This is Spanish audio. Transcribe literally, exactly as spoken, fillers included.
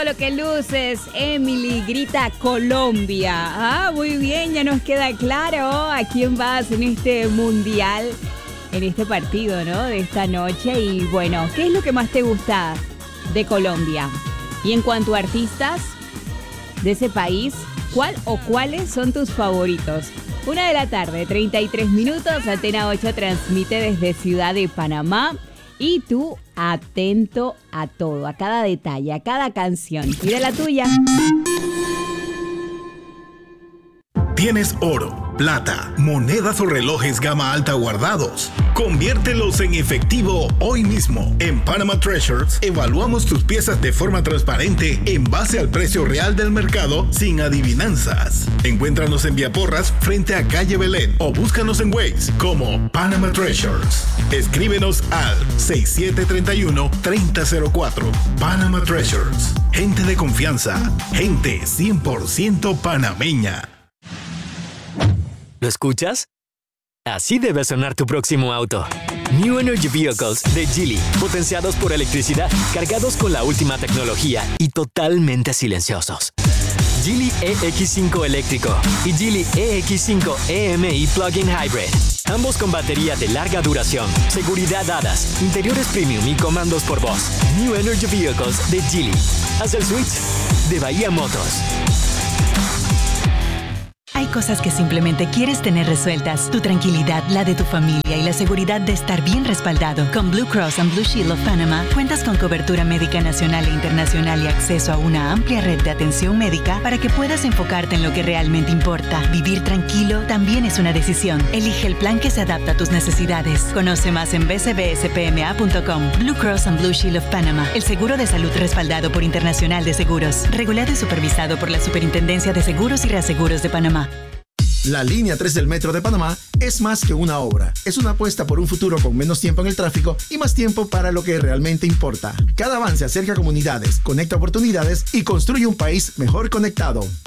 lo que luces, Emily grita Colombia. Ah, muy bien, ya nos queda claro a quién vas en este mundial, en este partido, ¿no? De esta noche. Y bueno, ¿qué es lo que más te gusta de Colombia? Y en cuanto a artistas de ese país, ¿cuál o cuáles son tus favoritos? Una de la tarde, treinta y tres minutos, Antena ocho transmite desde Ciudad de Panamá. Y tú atento a todo, a cada detalle, a cada canción. Y de la tuya. ¿Tienes oro, plata, monedas o relojes gama alta guardados? Conviértelos en efectivo hoy mismo. En Panama Treasures evaluamos tus piezas de forma transparente en base al precio real del mercado sin adivinanzas. Encuéntranos en Viaporras frente a Calle Belén o búscanos en Waze como Panama Treasures. Escríbenos al seis siete tres uno, tres cero cero cuatro. Panama Treasures. Gente de confianza. Gente cien por ciento panameña. ¿Lo escuchas? Así debe sonar tu próximo auto. New Energy Vehicles de Geely, potenciados por electricidad, cargados con la última tecnología y totalmente silenciosos. Geely E X cinco eléctrico y Geely E X cinco E M I Plug-in Hybrid. Ambos con batería de larga duración, seguridad A D A S, interiores premium y comandos por voz. New Energy Vehicles de Geely. Haz el switch de Bahía Motors. Hay cosas que simplemente quieres tener resueltas. Tu tranquilidad, la de tu familia y la seguridad de estar bien respaldado. Con Blue Cross and Blue Shield of Panama, cuentas con cobertura médica nacional e internacional y acceso a una amplia red de atención médica para que puedas enfocarte en lo que realmente importa. Vivir tranquilo también es una decisión. Elige el plan que se adapta a tus necesidades. Conoce más en b c b s p m a punto com. Blue Cross and Blue Shield of Panama, el seguro de salud respaldado por Internacional de Seguros. Regulado y supervisado por la Superintendencia de Seguros y Reaseguros de Panamá. La línea tres del Metro de Panamá es más que una obra. Es una apuesta por un futuro con menos tiempo en el tráfico y más tiempo para lo que realmente importa. Cada avance acerca comunidades, conecta oportunidades y construye un país mejor conectado.